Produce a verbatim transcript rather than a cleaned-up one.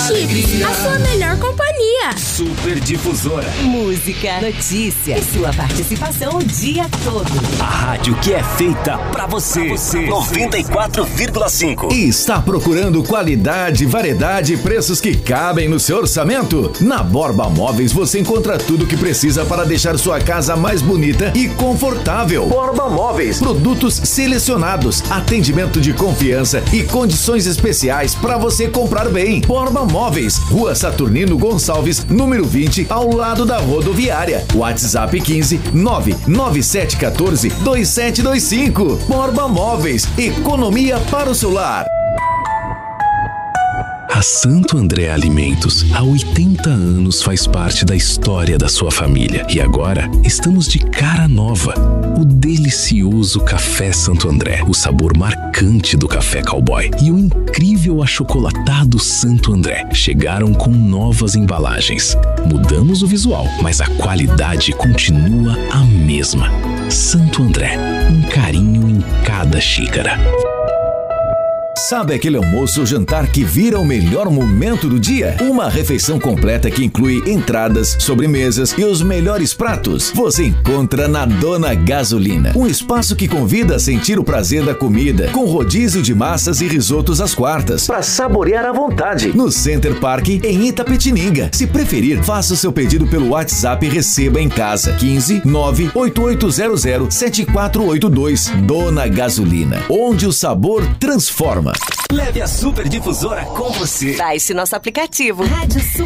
Chips, a sua melhor companhia. Super Difusora. Música, notícia e sua participação o dia todo. A rádio que é feita pra você. Pra você. noventa e quatro vírgula cinco. E está procurando qualidade, variedade e preços que cabem no seu orçamento? Na Borba Móveis você encontra tudo o que precisa para deixar sua casa mais bonita e confortável. Borba Móveis, produtos selecionados, atendimento de confiança e condições especiais para você comprar bem. Borba Móveis, Rua Saturnino Gonçalves, número vinte, ao lado da rodoviária. WhatsApp quinze nove nove sete um quatro dois sete dois cinco. Borba Móveis, economia para o seu lar. A Santo André Alimentos, há oitenta anos faz parte da história da sua família. E agora estamos de cara nova. O delicioso Café Santo André, o sabor marcante do café cowboy e o incrível achocolatado Santo André chegaram com novas embalagens. Mudamos o visual, mas a qualidade continua a mesma. Santo André, um carinho em cada xícara. Sabe aquele almoço ou jantar que vira o melhor momento do dia? Uma refeição completa que inclui entradas, sobremesas e os melhores pratos. Você encontra na Dona Gasolina. Um espaço que convida a sentir o prazer da comida, com rodízio de massas e risotos às quartas, para saborear à vontade. No Center Park, em Itapetininga. Se preferir, faça o seu pedido pelo WhatsApp e receba em casa. quinze nove oito oito zero zero sete quatro oito dois. Dona Gasolina, onde o sabor transforma. Leve a Super Difusora com você. Baixe nosso aplicativo. Rádio Super.